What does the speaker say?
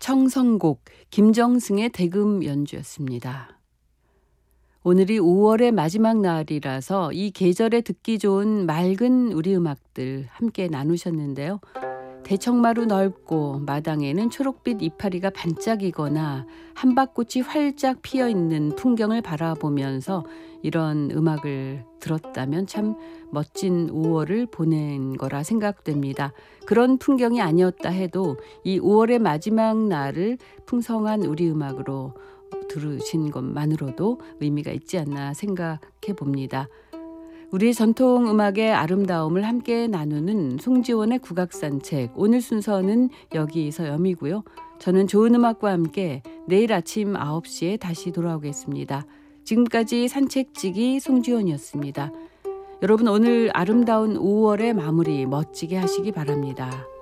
청성곡 김정승의 대금 연주였습니다. 오늘이 5월의 마지막 날이라서 이 계절에 듣기 좋은 맑은 우리 음악들 함께 나누셨는데요. 대청마루 넓고 마당에는 초록빛 이파리가 반짝이거나 한박꽃이 활짝 피어있는 풍경을 바라보면서 이런 음악을 들었다면 참 멋진 5월을 보낸 거라 생각됩니다. 그런 풍경이 아니었다 해도 이 5월의 마지막 날을 풍성한 우리 음악으로 들으신 것만으로도 의미가 있지 않나 생각해 봅니다. 우리의 전통 음악의 아름다움을 함께 나누는 송지원의 국악산책, 오늘 순서는 여기서 여미고요. 저는 좋은 음악과 함께 내일 아침 9시에 다시 돌아오겠습니다. 지금까지 산책지기 송지원이었습니다. 여러분 오늘 아름다운 5월의 마무리 멋지게 하시기 바랍니다.